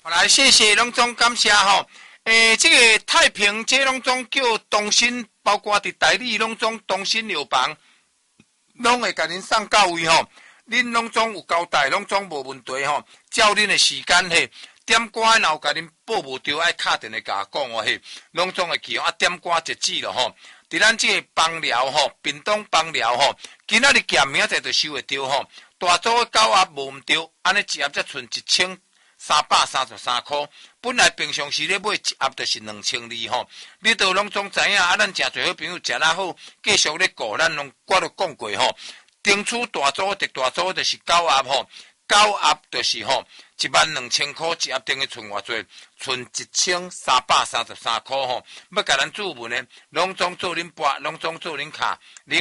好来，谢谢拢总感谢吼。这个太平这拢总叫东新，包括伫台里拢总东新药房，拢会甲恁送到位吼。恁拢总有交代，拢总无问题吼。照恁的时间嘿，点歌若有甲恁报无着，爱敲电话甲我讲哦嘿，拢总会记啊。点歌截止咯吼。伫咱这个帮寮吼，屏东帮寮吼，今仔日检明仔载就收会着吼。大组的狗鸭无毋着，安尼一盒才剩1333块。本来平常时咧买一盒就是2200吼。你都拢总知影啊，咱诚侪好朋友食得好，继续咧顾，咱拢我都讲过吼。争取大组的大组就是狗鸭吼，狗鸭就是吼12000块一盒，等于剩偌济，剩1333块吼。要甲咱注文呢，拢总做恁拨，拢总做恁卡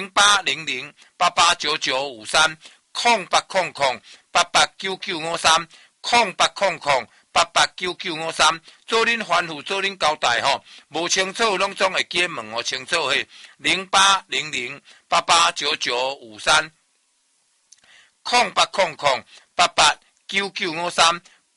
0800889953。0800889953 0800889953，做恁吩咐，做恁交代吼，无清楚拢总会记问我清楚嘿。0800889953 0800889953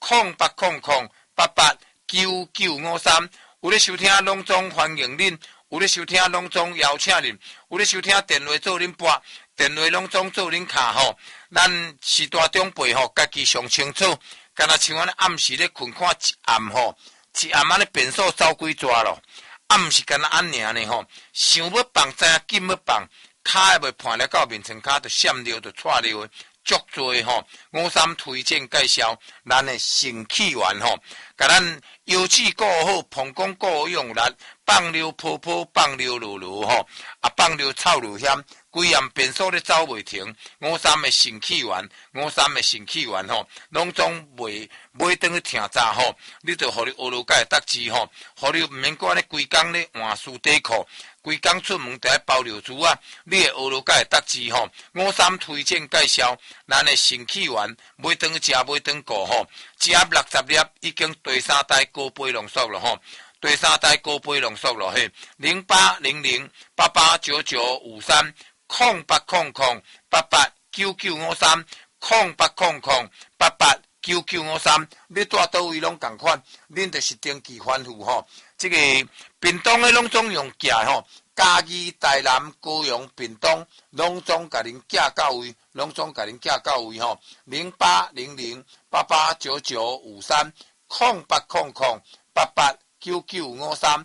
0800889953，有咧收听拢总欢迎恁，有咧收听拢总邀请恁，有咧收听电话做恁拨。电话拢总做恁卡吼，咱时大长辈吼，家己上清楚。敢若像安尼暗时咧困看一暗吼，一暗安尼变数走几抓咯。暗时敢若安尔呢吼，想要放知影紧要放，卡还未判了到面前卡就闪尿就错尿的，足多吼。53推荐介绍咱的肾气丸吼，甲咱腰子顾好，膀胱顾用力，放尿泡泡，放尿噜噜吼，放尿臭噜险。规样变数咧走袂停，53的肾气丸，53的肾气丸吼，拢总袂买等去听早吼，你就互你学路解得志吼，互你毋免管咧规工咧换书底裤，规工出门就爱包尿珠啊，你会学路解得志吼。53推荐介绍，咱的肾气丸，买等去食，买等顾吼，一盒60粒已经第三代高杯浓缩了吼。第三代高杯浓缩了嘿，0800889953。0800889953 0800889953，你住倒位拢共款，恁就是登记吩咐吼。这个屏东的拢总用寄吼，嘉义、台南、高雄、屏东拢总甲恁寄到位，拢总甲恁寄到位吼。0800889953 0800889953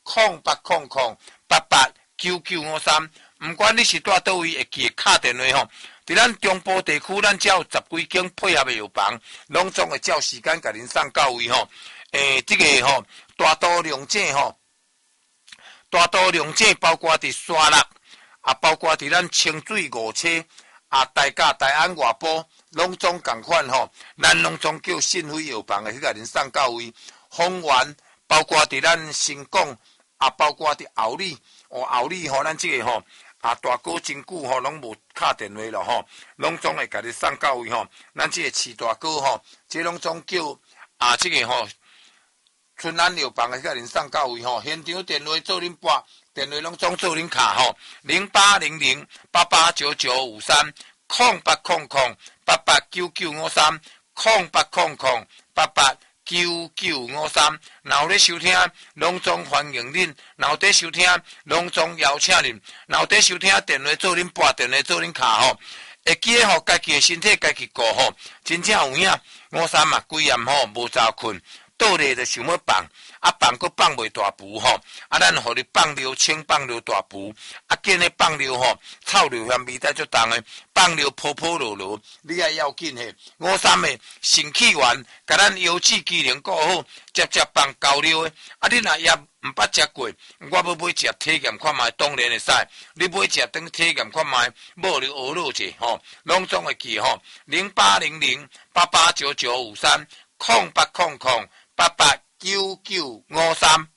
0800889953。毋管你是住倒位，会记敲电话吼。伫咱中部地区，咱只有10几间配合的药房，拢总会照时间甲恁送到位吼。这个吼大都良井吼，大都良井包括伫沙鹿包括伫咱清水五车大甲大安外埔，拢总共款吼。咱拢总叫信辉药房的去甲恁送到位。丰原包括伫咱新港包括伫后里后里吼，咱这个吼。大哥真久吼，拢无敲电话咯吼，拢总会甲你送到位吼。咱这个饲大哥吼，这拢总叫这个吼春安药房的甲恁送到位吼。现场电话做恁拨，电话拢总做恁卡吼。0800889953 0800889953 0800889953，若有咧收听，拢总欢迎恁；若有咧收听，拢总邀请恁；若有咧收听，电话做恁拨，电话做恁卡吼。会记得吼，家己的身体家己顾吼，真正有影。53嘛，规暗吼无早困，倒咧就想要放，放佫放袂大浮吼。咱互你放尿清，放尿大浮，见咧放尿吼，臭尿香味带足重的，放尿泡泡落落，你也要紧嘿。53的肾气丸，甲咱腰子机能顾好，接放高尿的。你若也毋捌食过，我要买一体验看卖，当然会使。你买一当体验看卖，无你学落者吼，拢总会记吼。0800889953 0800889953。